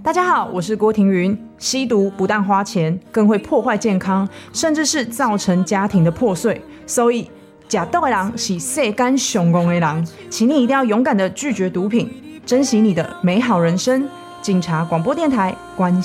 大家好，我是郭庭云。吸毒不但花钱，更会破坏健康，甚至是造成家庭的破碎。所以，吃毒的人是世间上戆的人，请你一定要勇敢的拒绝毒品，珍惜你的美好人生。警察广播电台，关